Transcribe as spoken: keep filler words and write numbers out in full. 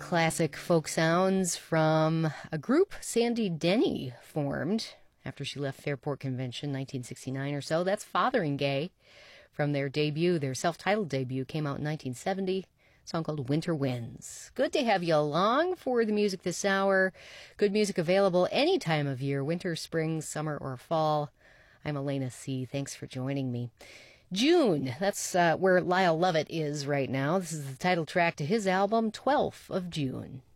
classic folk sounds from a group Sandy Denny formed after she left Fairport Convention, nineteen sixty-nine or so. That's Fotheringay from their debut. Their self-titled debut came out in nineteen seventy. A song called Winter Winds. Good to have you along for the music this hour. Good music available any time of year, winter, spring, summer, or fall. I'm Elena C. Thanks for joining me. June, that's uh, where Lyle Lovett is right now. This is the title track to his album, twelfth of June.